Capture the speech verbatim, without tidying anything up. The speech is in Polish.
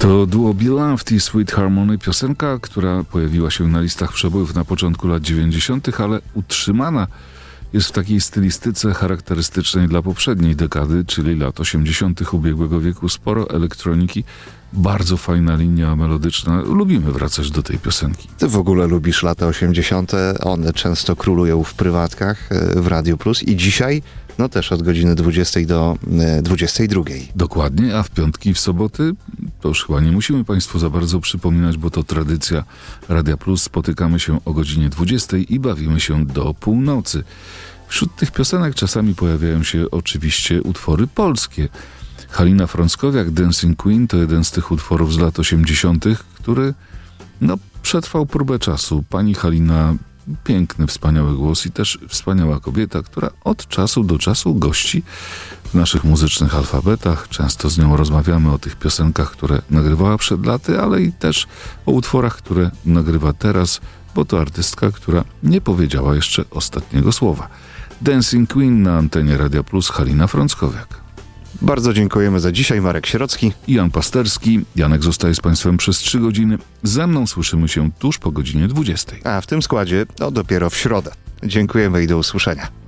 To duo Beloved i Sweet Harmony, piosenka, która pojawiła się na listach przebojów na początku lat dziewięćdziesiątych, ale utrzymana jest w takiej stylistyce charakterystycznej dla poprzedniej dekady, czyli lat osiemdziesiątych ubiegłego wieku. Sporo elektroniki, bardzo fajna linia melodyczna. Lubimy wracać do tej piosenki. Ty w ogóle lubisz lata osiemdziesiąte. One często królują w prywatkach w Radio Plus i dzisiaj no też od godziny dwudziestej do dwudziestej drugiej. Dokładnie, a w piątki i w soboty to już chyba nie musimy Państwu za bardzo przypominać, bo to tradycja Radia Plus. Spotykamy się o godzinie dwudziestej i bawimy się do północy. Wśród tych piosenek czasami pojawiają się oczywiście utwory polskie. Halina Frąckowiak, Dancing Queen to jeden z tych utworów z lat osiemdziesiątych, który no, przetrwał próbę czasu. Pani Halina, piękny, wspaniały głos i też wspaniała kobieta, która od czasu do czasu gości w naszych muzycznych alfabetach. Często z nią rozmawiamy o tych piosenkach, które nagrywała przed laty, ale i też o utworach, które nagrywa teraz, bo to artystka, która nie powiedziała jeszcze ostatniego słowa. Dancing Queen na antenie Radia Plus, Halina Frąckowiak. Bardzo dziękujemy za dzisiaj. Marek Sierocki i Jan Pasterski. Janek zostaje z Państwem przez trzy godziny. Ze mną słyszymy się tuż po godzinie dwudziestej. A w tym składzie no dopiero w środę. Dziękujemy i do usłyszenia.